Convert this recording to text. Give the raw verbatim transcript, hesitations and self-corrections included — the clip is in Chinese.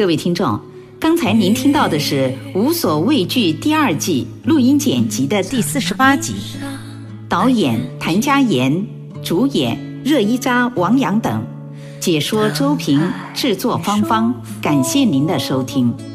各位听众，刚才您听到的是《无所畏惧》第二季录音剪辑的第四十八集，导演谭家妍，主演热依扎、王阳等，解说周平，制作芳芳。感谢您的收听。